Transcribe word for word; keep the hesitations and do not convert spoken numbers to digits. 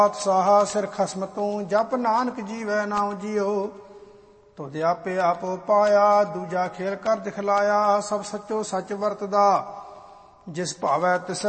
ਸਾਹਾ ਸਿਰ ਖਸਮ ਤੂੰ, ਜਪ ਨਾਨਕ ਜੀਵੈ ਨਾਉ ਜਿਉ। ਤੁਧ ਆਪੇ ਆਪ ਪਾਇਆ, ਦੂਜਾ ਖੇਲ ਕਰ ਦਿਖਲਾਇਆ। ਸਭ ਸੱਚੋ ਸੱਚ ਵਰਤਦਾ, ਜਿਸ ਭਾਵੈ ਤਿਸੈ